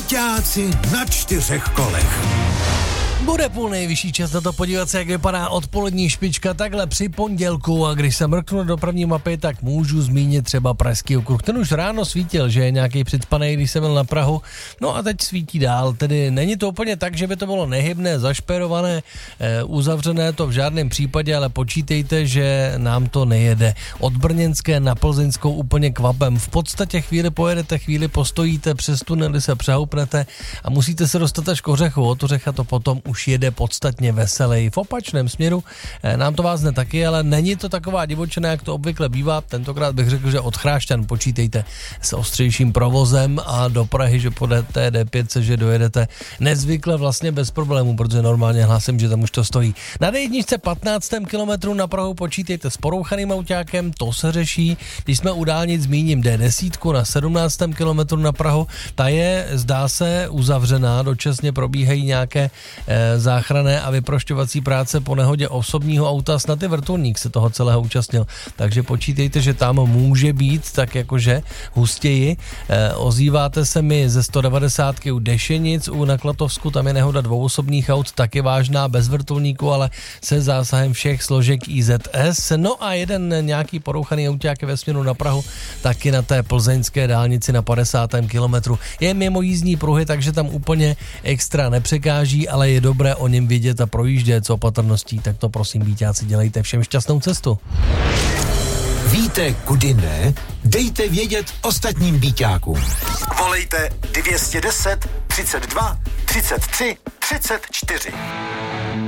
Byťáci na 4 kolech. Bude půl nejvyšší čas na to podívat se, jak vypadá odpolední špička takhle při pondělku, a když se mrknu do dopravní mapy, tak můžu zmínit třeba Pražský okruh. Ten už ráno svítil, že je nějaký předspanej, když jsem byl na Prahu, no a teď svítí dál, tedy není to úplně tak, že by to bylo nehybné, zašperované, uzavřené, to v žádném případě, ale počítejte, že nám to nejede. Od Brněnské na Plzeňskou úplně kvapem. V podstatě chvíli pojedete, chvíli postojíte, přes tunely se přehoupnete a musíte se dostat až k Ořechu. Od Ořecha to potom už jede podstatně veselej. V opačném směru nám to vázne taky, ale není to taková divočina, jak to obvykle bývá. Tentokrát bych řekl, že od Chrášťan počítejte s ostřejším provozem a do Prahy, že po té D5, že dojedete nezvykle vlastně bez problémů, protože normálně hlásím, že tam už to stojí. Na D1 15. kilometru na Prahu počítejte s porouchaným autákem, to se řeší. Když jsme u dálnic, zmíním D10 na 17. kilometru na Prahu, ta je, zdá se, uzavřená, dočasně probíhají nějaké záchranné a vyprošťovací práce po nehodě osobního auta, snad i vrtulník se toho celého účastnil, takže počítejte, že tam může být tak jakože hustěji. Ozýváte se mi ze 190 u Dešenic, u Naklatovsku, tam je nehoda 2 osobních aut, taky vážná, bez vrtulníku, ale se zásahem všech složek IZS. No a jeden nějaký porouchaný auták ve směru na Prahu, taky na té plzeňské dálnici na 50. kilometru. Je mimo jízdní pruhy, takže tam úplně extra nepřekáží, ale je dobré o něm vědět a projíždět s opatrností, tak to prosím, byťáci, dělejte všem šťastnou cestu. Víte, kudy ne? Dejte vědět ostatním byťákům. Volejte 210 32 33 34.